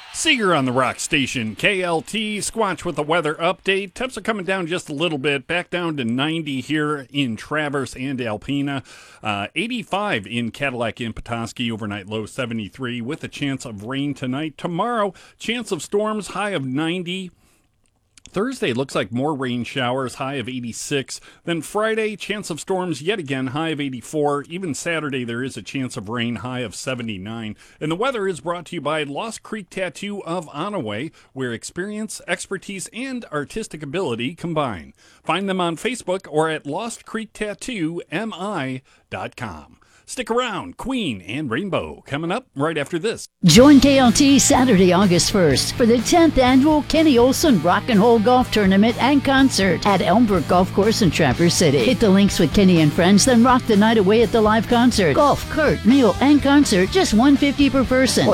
Seeger on the Rock Station, KLT. Squatch with the weather update. Temps are coming down just a little bit, back down to 90 here in Traverse and Alpena. 85 in Cadillac and Petoskey, overnight low 73 with a chance of rain tonight. Tomorrow, chance of storms, high of 90. Thursday looks like more rain showers, high of 86. Then Friday, chance of storms yet again, high of 84. Even Saturday, there is a chance of rain, high of 79. And the weather is brought to you by Lost Creek Tattoo of Onaway, where experience, expertise, and artistic ability combine. Find them on Facebook or at lostcreektattoomi.com. Stick around. Queen and Rainbow coming up right after this. Join KLT Saturday, August 1st for the 10th annual Kenny Olson Rock and Roll Golf Tournament and Concert at Elmbrook Golf Course in Traverse City. Hit the links with Kenny and friends, then rock the night away at the live concert. Golf, cart, meal, and concert, just $150 per person.